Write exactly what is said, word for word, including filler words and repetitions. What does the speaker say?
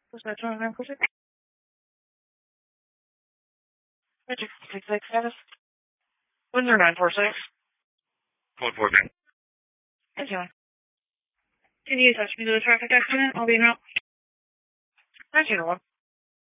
Was that twenty nine percent? Magic six six status. Windsor nine four six. Code four back. Thank you. Can you touch me to the traffic accident? I'll be in route. nine zero one.